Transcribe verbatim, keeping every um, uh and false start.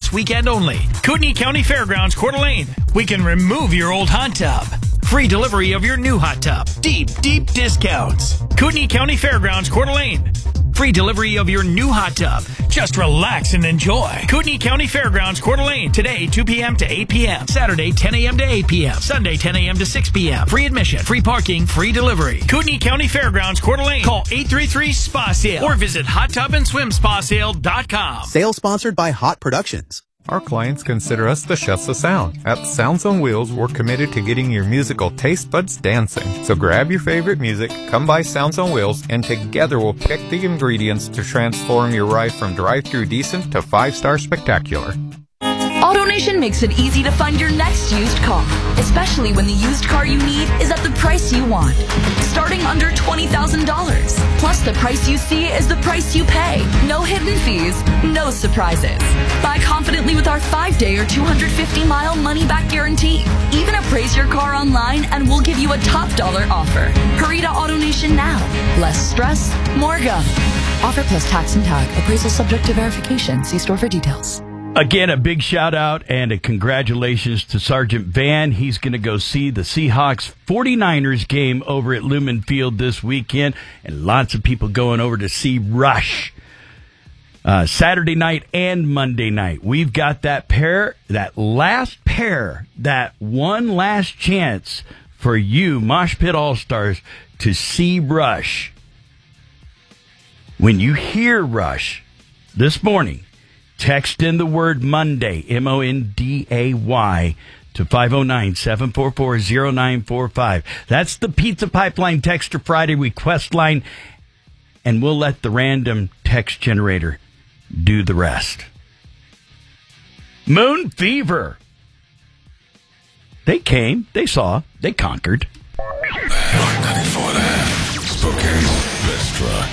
this weekend only. Kootenai County Fairgrounds, Coeur d'Alene. We can remove your old hot tub. Free delivery of your new hot tub. Deep, deep discounts. Kootenai County Fairgrounds, Coeur d'Alene. Free delivery of your new hot tub. Just relax and enjoy. Kootenai County Fairgrounds, Coeur d'Alene. Today, two p.m. to eight p.m. Saturday, ten a.m. to eight p.m. Sunday, ten a.m. to six p.m. Free admission, free parking, free delivery. Kootenai County Fairgrounds, Coeur d'Alene. Call eight three three S P A Sale or visit hot tub and swim spa sale dot com. Sale sponsored by Hot Productions. Our clients consider us the chefs of sound. At Sounds on Wheels, we're committed to getting your musical taste buds dancing. So grab your favorite music, come by Sounds on Wheels, and together we'll pick the ingredients to transform your ride from drive-through decent to five-star spectacular. AutoNation makes it easy to find your next used car, especially when the used car you need is at the price you want, starting under twenty thousand dollars. Plus, the price you see is the price you pay. No hidden fees, no surprises. Buy confidently with our five-day or two hundred fifty mile money-back guarantee. Even appraise your car online and we'll give you a top dollar offer. Hurry to AutoNation now. Less stress, more go. Offer plus tax and tag. Appraisal subject to verification. See store for details. Again, a big shout out and a congratulations to Sergeant Van. He's going to go see the Seahawks forty-niners game over at Lumen Field this weekend, and lots of people going over to see Rush uh, Saturday night and Monday night. We've got that pair, that last pair, that one last chance for you, Mosh Pit All-Stars, to see Rush. When you hear Rush this morning, text in the word Monday, M O N D A Y, to five oh nine, seven four four, oh nine four five. That's the Pizza Pipeline Texter Friday request line, and we'll let the random text generator do the rest. Moon Fever. They came, they saw, they conquered. ninety-four and a half, Spokane's best rock.